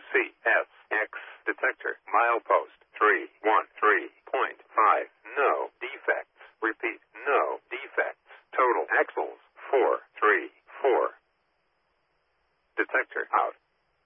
CSX detector. Milepost 313.5. No defects. Repeat, no defects. Total axles 434. Detector out.